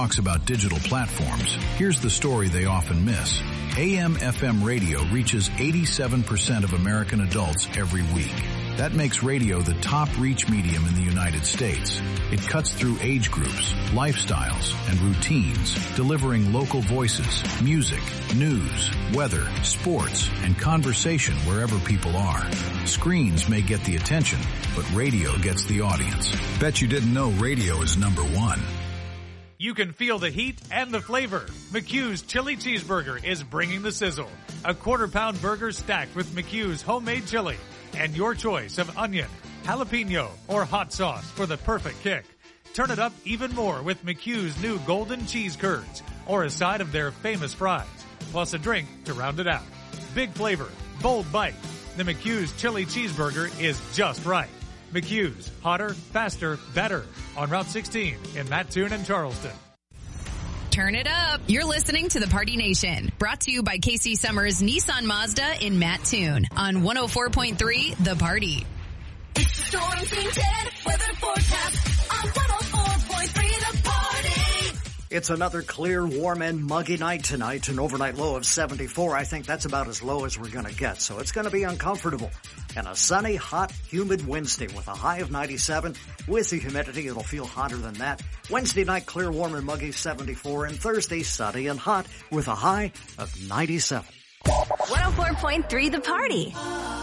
talks about digital platforms, here's the story they often miss. AM/FM radio reaches 87% of American adults every week. That makes radio the top reach medium in the United States. It cuts through age groups, lifestyles, and routines, delivering local voices, music, news, weather, sports, and conversation wherever people are. Screens may get the attention, but radio gets the audience. Bet you didn't know radio is number one. You can feel the heat and the flavor. McHugh's Chili Cheeseburger is bringing the sizzle. A quarter-pound burger stacked with McHugh's homemade chili and your choice of onion, jalapeno, or hot sauce for the perfect kick. Turn it up even more with McHugh's new golden cheese curds or a side of their famous fries, plus a drink to round it out. Big flavor, bold bite. The McHugh's Chili Cheeseburger is just right. McHugh's, hotter, faster, better. On Route 16 in Mattoon and Charleston. Turn it up. You're listening to The Party Nation. Brought to you by Casey Summers Nissan Mazda in Mattoon on 104.3 The Party. It's the Storm Team 10 weather forecast on 104.3 The Party. It's another clear, warm, and muggy night tonight, an overnight low of 74. I think that's about as low as we're going to get, so it's going to be uncomfortable. And a sunny, hot, humid Wednesday with a high of 97. With the humidity, it'll feel hotter than that. Wednesday night, clear, warm, and muggy, 74. And Thursday, sunny and hot with a high of 97. 104.3 The Party.